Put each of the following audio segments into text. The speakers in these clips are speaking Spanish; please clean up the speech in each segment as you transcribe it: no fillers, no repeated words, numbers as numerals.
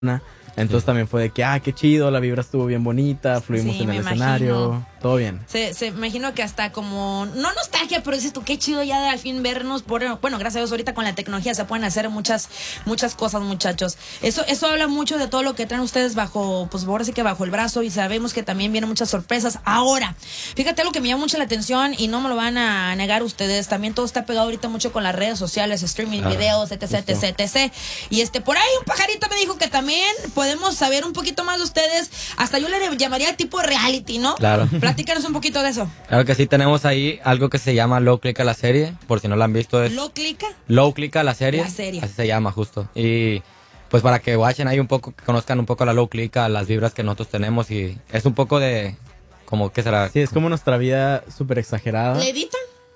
Entonces también fue de que, qué chido, la vibra estuvo bien bonita, fluimos en el escenario, todo bien. Se imagino que hasta como, no nostalgia, pero dices tú, qué chido ya de al fin vernos. Bueno, gracias a Dios, ahorita con la tecnología se pueden hacer muchas cosas, muchachos. Eso habla mucho de todo lo que traen ustedes bajo, pues ahora sí que bajo el brazo, y sabemos que también vienen muchas sorpresas. Ahora, fíjate lo que me llama mucho la atención y no me lo van a negar ustedes, también todo está pegado ahorita mucho con las redes sociales, streaming, videos, etc. Y por ahí un pajarito me dijo que también podemos saber un poquito más de ustedes, hasta yo le llamaría tipo reality, ¿no? Claro. Platícanos un poquito de eso. Claro que sí, tenemos ahí algo que se llama Low Clica la serie, por si no la han visto. Es ¿Low Clica? Low Clica la serie. La serie. Así se llama, justo. Y pues para que watchen ahí un poco, que conozcan un poco la Low Clica, las vibras que nosotros tenemos, y es un poco de, como, ¿qué será? Sí, es como nuestra vida súper exagerada. ¿Le editan?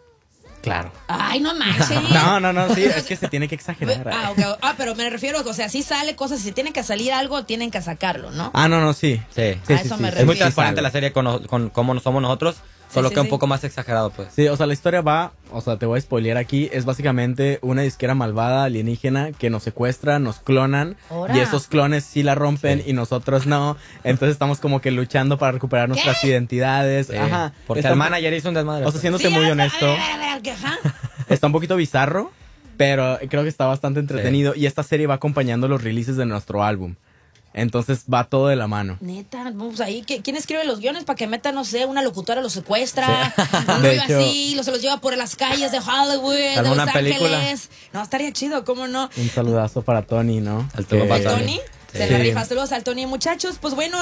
Claro. Ay, no manches. No, sí, es que se tiene que exagerar. Okay. Pero me refiero, o sea, sí sale cosas, si tiene que salir algo, tienen que sacarlo, ¿no? No, sí. Sí. A eso me refiero. Es muy transparente la serie con cómo somos nosotros, solo que un poco más exagerado, pues. Sí, o sea, la historia va, o sea, te voy a spoilear aquí, es básicamente una disquera malvada alienígena que nos secuestra, nos clonan, y esos clones sí la rompen y nosotros no, entonces estamos como que luchando para recuperar nuestras identidades. Sí, porque el manager hizo un desmadre. O sea, siéndote muy honesto, está un poquito bizarro, pero creo que está bastante entretenido, y esta serie va acompañando los releases de nuestro álbum. Entonces va todo de la mano. Neta, vamos ahí. ¿Quién escribe los guiones para que meta, no sé, una locutora los secuestra? Un De rollo hecho, así, se los lleva por las calles de Hollywood, de Los una película. Ángeles. No, estaría chido, ¿cómo no? Un saludazo para Tony, ¿no? Al Tony. Se la rifa. Saludos al Tony. Muchachos, pues bueno,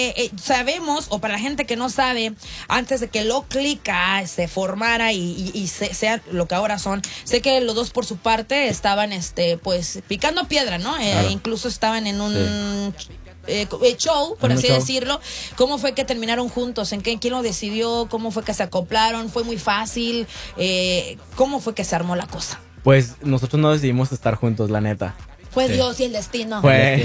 sabemos, o para la gente que no sabe, antes de que Low Clica se formara y sea lo que ahora son, sé que los dos por su parte estaban pues picando piedra, ¿no? Claro. Incluso estaban en un show, por así decirlo. ¿Cómo fue que terminaron juntos? ¿Quién lo decidió? ¿Cómo fue que se acoplaron? ¿Fue muy fácil? ¿Cómo fue que se armó la cosa? Pues nosotros no decidimos estar juntos, la neta. Fue Dios y el destino.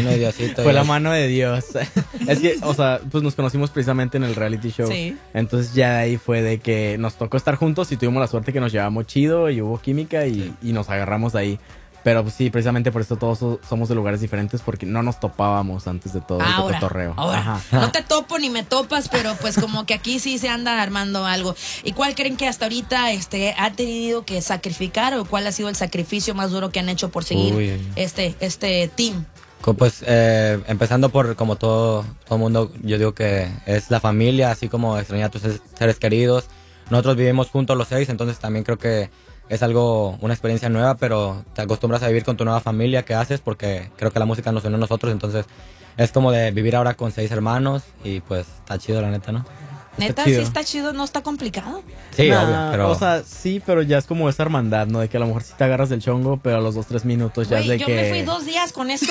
Fue la mano de Dios. Es que, o sea, pues nos conocimos precisamente en el reality show. Sí. Entonces ya de ahí fue de que nos tocó estar juntos y tuvimos la suerte que nos llevamos chido y hubo química y nos agarramos de ahí. Pero pues sí, precisamente por eso todos somos de lugares diferentes, porque no nos topábamos antes de todo el cotorreo. Ahora, no te topo ni me topas, pero pues como que aquí sí se anda armando algo. ¿Y cuál creen que hasta ahorita ha tenido que sacrificar, o cuál ha sido el sacrificio más duro que han hecho por seguir este team? Pues empezando por, como todo mundo, yo digo que es la familia, así como extrañar a tus seres queridos. Nosotros vivimos juntos los 6, entonces también creo que es una experiencia nueva, pero te acostumbras a vivir con tu nueva familia que haces, porque creo que la música nos une a nosotros, entonces es como de vivir ahora con 6 hermanos, y pues está chido, la neta, ¿no? Neta, sí está chido, no está complicado. Sí, obvio, pero... O sea, sí, pero ya es como esa hermandad, ¿no? De que a lo mejor sí te agarras del chongo, pero a los 2-3 minutos ya es de yo que... me fui 2 días con esto.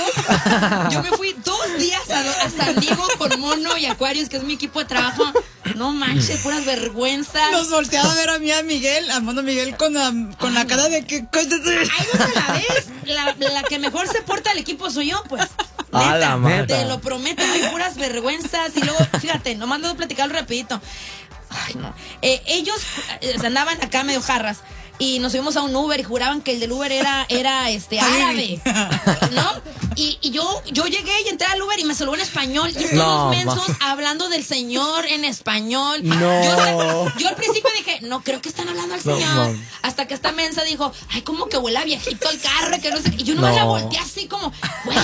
Yo me fui 2 días a San Diego con Mono y Aquarius, que es mi equipo de trabajo. No manches, puras vergüenzas. Nos volteaba a ver a mí, a Miguel, a Mono Miguel con la cara de que... Ahí no la ves. La que mejor se porta al equipo soy yo, pues. Neta, te lo prometo, hay puras vergüenzas. Y luego, fíjate, nomás lo voy a platicar rapidito. Ay, no. Ellos andaban acá medio jarras y nos subimos a un Uber y juraban que el del Uber era árabe, ¿no? Y yo llegué y entré al Uber y me saludó en español, y estos dos mensos hablando del Señor en español. Yo al principio dije, no creo que están hablando al Señor, hasta que esta mensa dijo, ay, como que huele a viejito el carro, que no sé, y yo no me la volteé así como, güey,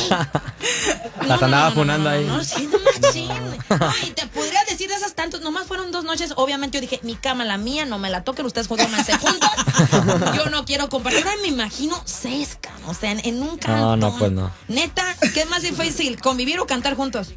las andaba funando ahí. No, sí, no machín. Ay, te podría decir de esas tantos, nomás fueron 2 noches. Obviamente yo dije, mi cama, la mía, no me la toquen, ustedes duérmanse juntos. Yo no quiero compartir. Ahora me imagino 6, o sea, en un cantón. No, pues no. Neta, ¿qué es más difícil, convivir o cantar juntos?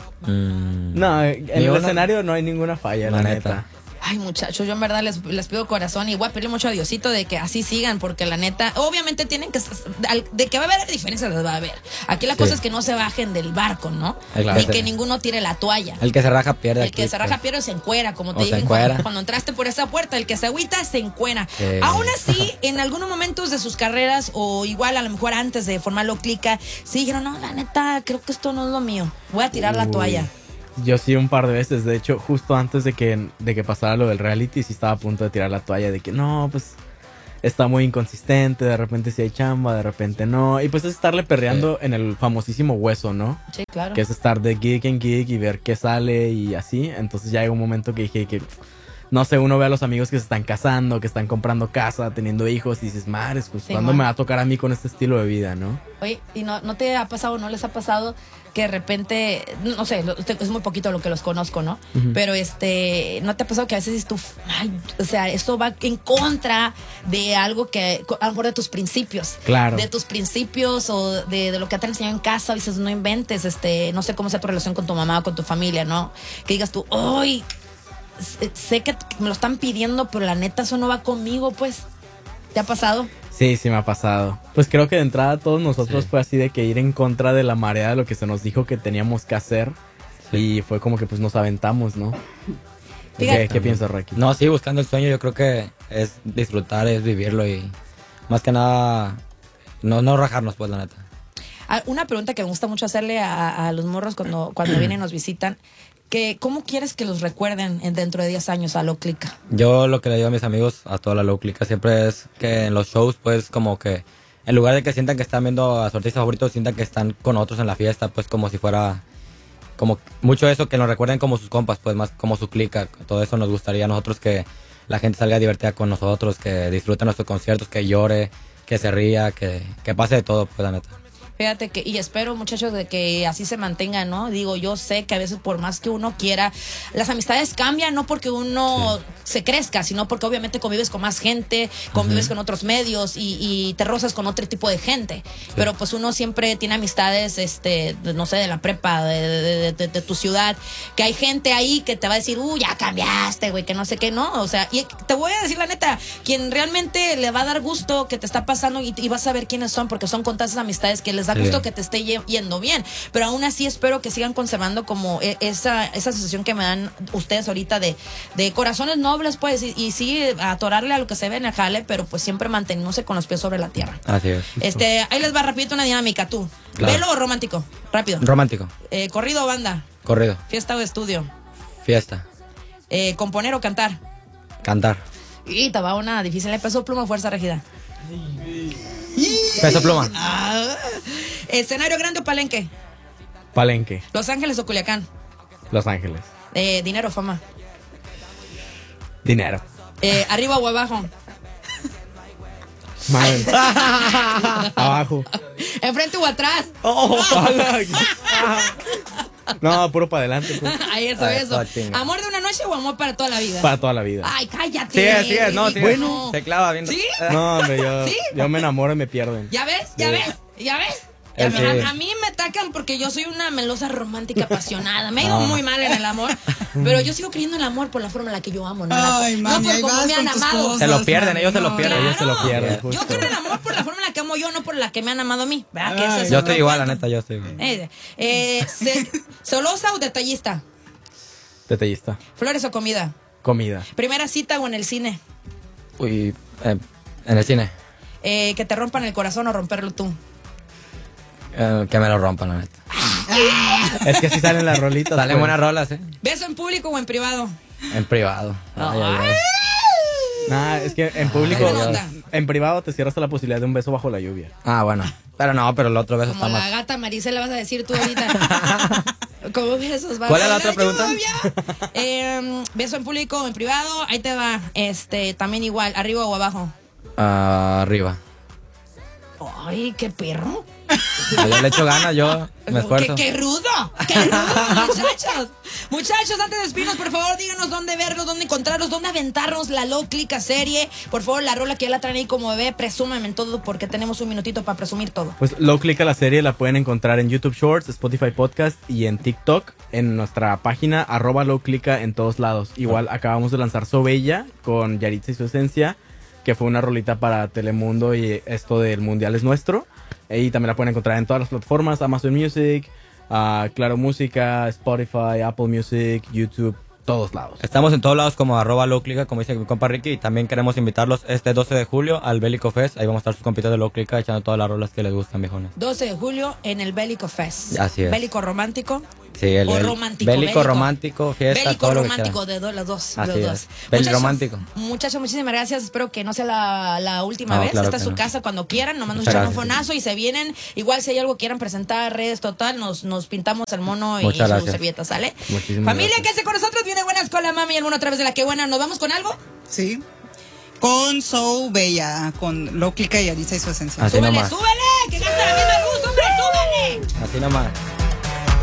No, en el escenario no hay ninguna falla, la neta. Ay, muchachos, yo en verdad les pido corazón, y voy a pedirle mucho a Diosito de que así sigan, porque la neta, obviamente tienen que, de que va a haber diferencias, las va a haber. Aquí la cosa es que no se bajen del barco, ¿no? Ni que ninguno tire la toalla. El que se raja pierde. El que se raja pierde se encuera, como te digo. Cuando entraste por esa puerta, el que se agüita se encuera. Aún así, en algunos momentos de sus carreras, o igual a lo mejor antes de formar Low Clica, sí dijeron, no, la neta, creo que esto no es lo mío. Voy a tirar la toalla. Yo sí, un par de veces. De hecho, justo antes de que pasara lo del reality, sí estaba a punto de tirar la toalla. De que no, pues está muy inconsistente, de repente sí hay chamba, de repente no. Y pues es estarle perreando en el famosísimo hueso, ¿no? Sí, claro. Que es estar de gig en gig y ver qué sale y así. Entonces ya llega un momento que dije que, no sé, uno ve a los amigos que se están casando, que están comprando casa, teniendo hijos y dices, madres, pues ¿cuándo me va a tocar a mí con este estilo de vida, no? Oye, ¿y no te ha pasado, no les ha pasado que de repente, no sé, es muy poquito lo que los conozco, ¿no? Pero ¿no te ha pasado que a veces dices tú, ay, o sea, esto va en contra de algo que, a lo mejor de tus principios? Claro. De tus principios o de lo que te han enseñado en casa, dices, no inventes, no sé cómo sea tu relación con tu mamá o con tu familia, ¿no? Que digas tú, ay, sé que me lo están pidiendo, pero la neta eso no va conmigo, pues. ¿Te ha pasado? Sí, sí me ha pasado. Pues creo que de entrada todos nosotros fue así de que ir en contra de la marea de lo que se nos dijo que teníamos que hacer. Y fue como que pues nos aventamos, ¿no? ¿Qué piensas, Raki? No, sí, buscando el sueño yo creo que es disfrutar, es vivirlo y más que nada no rajarnos, pues, la neta. Una pregunta que me gusta mucho hacerle a los morros cuando vienen y nos visitan, que ¿cómo quieres que los recuerden dentro de 10 años a Low Clica? Yo lo que le digo a mis amigos, a toda la Low Clica, siempre es que en los shows, pues, como que en lugar de que sientan que están viendo a su artista favorito, sientan que están con otros en la fiesta, pues, como si fuera, como mucho eso, que nos recuerden como sus compas, pues, más como su clica. Todo eso nos gustaría a nosotros, que la gente salga divertida con nosotros, que disfrute nuestros conciertos, que llore, que se ría, que pase de todo, pues, la neta. Fíjate que, y espero, muchachos, de que así se mantenga, ¿no? Digo, yo sé que a veces por más que uno quiera, las amistades cambian, no porque uno se crezca, sino porque obviamente convives con más gente, convives con otros medios y te rozas con otro tipo de gente. Pero pues uno siempre tiene amistades, no sé, de la prepa, de tu ciudad, que hay gente ahí que te va a decir, ya cambiaste, güey, que no sé qué, ¿no? O sea, y te voy a decir la neta, quien realmente le va a dar gusto que te está pasando y vas a ver quiénes son, porque son con tantas amistades que les da gusto que te esté yendo bien, pero aún así espero que sigan conservando como esa sensación que me dan ustedes ahorita de corazones nobles, pues, y sí, atorarle a lo que se ve en el jale, pero pues siempre manteniéndose con los pies sobre la tierra. Así es. Ahí les va rapidito una dinámica, tú. Claro. ¿Velo o romántico? Rápido. Romántico. ¿Corrido o banda? Corrido. ¿Fiesta o estudio? Fiesta. ¿Componer o cantar? Cantar. Y te va una difícil. ¿Le Peso Pluma o Fuerza Regida? Peso Pluma. ¿Escenario grande o palenque? Palenque. ¿Los Ángeles o Culiacán? Los Ángeles. ¿Dinero o fama? Dinero. ¿Arriba o abajo? Madre. Abajo. ¿Enfrente o atrás? No, puro para adelante. Pues. Ay, eso. ¿Amor de una noche o amor para toda la vida? Para toda la vida. Ay, cállate. Sí, no, sí. Bueno. Se clava bien. ¿Sí? No, hombre, yo me enamoro y me pierden. ¿Ya ves? A mí me atacan porque yo soy una melosa romántica apasionada. Me ha ido muy mal en el amor, pero yo sigo creyendo en el amor por la forma en la que yo amo. Ay, mami, no por cómo me han amado. Se lo pierden, ellos se lo pierden. Ellos se lo pierden. Yo creo en el amor por la forma en la que amo yo, no por la que me han amado a mí. ¿Verdad? Que ese es Yo otro estoy igual, la cuento. neta, yo estoy bien. ¿Celosa o detallista? Detallista. ¿Flores o comida? Comida. ¿Primera cita o en el cine? Uy, en el cine. ¿Que te rompan el corazón o romperlo tú? Que me lo rompan, la neta. Es que así salen las rolitas. Salen pues. buenas rolas, ¿Beso en público o en privado? En privado. Ay. Nah, es que en público, Ay, onda. en privado te cierras a la posibilidad de un beso bajo la lluvia. Ah, bueno. Pero el otro beso Como está la más. gata Maricela vas a decir tú ahorita. ¿Cómo besos? ¿Cuál es la otra pregunta? Beso en público o en privado, ahí te va. También igual, arriba o abajo. Arriba. Ay, qué perro. Yo le echo ganas, yo me esfuerzo. ¡Qué rudo! Muchachos! Muchachos, antes de despedirnos, por favor, díganos dónde verlos, dónde encontrarlos, dónde aventarnos la Low Clica serie. Por favor, la rola que ya la traen ahí como bebé, presúmanme en todo porque tenemos un minutito para presumir todo. Pues Low Clica la serie la pueden encontrar en YouTube Shorts, Spotify Podcast y en TikTok, en nuestra página @Low Clica en todos lados. Igual acabamos de lanzar Sobella con Yaritza y su esencia, que fue una rolita para Telemundo y esto del Mundial es nuestro. Y también la pueden encontrar en todas las plataformas, Amazon Music, Claro Música, Spotify, Apple Music, YouTube, todos lados. Estamos en todos lados como @LowClica, como dice mi compa Ricky, y también queremos invitarlos este 12 de julio al Bélico Fest. Ahí vamos a estar sus compitas de LowClica echando todas las rolas que les gustan, viejones. 12 de julio en el Bélico Fest. Así es. Bélico romántico. Sí, el o romántico. Bélico, romántico, fiesta, bélico, todo lo que romántico, quieran. los dos. Así Los dos. es. Bélico, romántico. Muchachos, muchísimas gracias. Espero que no sea la última No, vez. claro Esta es que su no. casa cuando quieran. Nomás nos Muchas echan un gracias. fonazo y se vienen. Igual si hay algo que quieran presentar, redes, total, nos pintamos el mono y Muchas su gracias. servilleta, ¿sale? Muchísimas Familia, gracias. quédese con nosotros. Viene Buenas con la Mami y alguna otra vez de la que buena. ¿Nos vamos con algo? Sí. Con So Bella, con Lóquica y Arisa y su esencia. Así Súbele, nomás. súbele. Que gasta la misma luz, hombre, súbele. Así nomás.